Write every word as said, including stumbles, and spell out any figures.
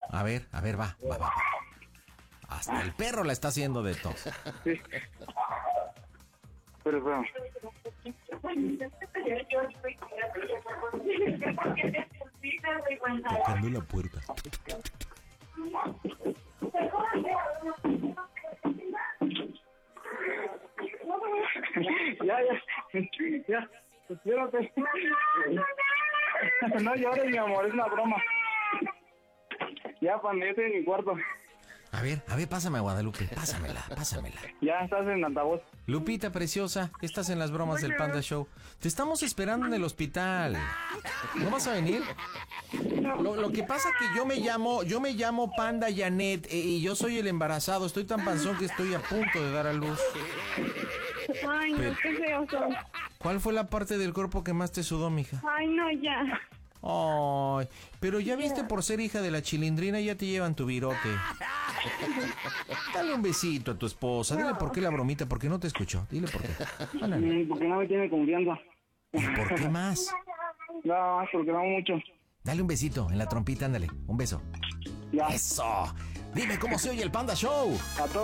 A ver, a ver, va, va, va, va. Hasta el perro la está haciendo de tos. Sí. Pero, pero. Tocando la puerta. Ya, ya. Ya. Espérate. No llores, mi amor, es una broma. Ya, cuando yo estoy en mi cuarto. A ver, a ver, pásame a Guadalupe, pásamela, pásamela. Ya estás en altavoz. Lupita, preciosa, estás en las bromas del Panda Show. Te estamos esperando en el hospital. ¿No vas a venir? Lo, lo que pasa que yo me llamo, yo me llamo Panda Janet eh, y yo soy el embarazado. Estoy tan panzón que estoy a punto de dar a luz. Ay, no, Pero- qué feo son. ¿Cuál fue la parte del cuerpo que más te sudó, mija? Ay, no, ya. Ay, pero ya viste, por ser hija de la Chilindrina ya te llevan tu virote. Dale un besito a tu esposa. Dile por qué la bromita, porque no te escuchó. Dile por qué. Ándale. Mm, Porque no me tiene confianza. ¿Y por qué más? No, porque no mucho. Dale un besito en la trompita, ándale. Un beso. Ya. Eso. Dime cómo se oye el Panda Show. A todos.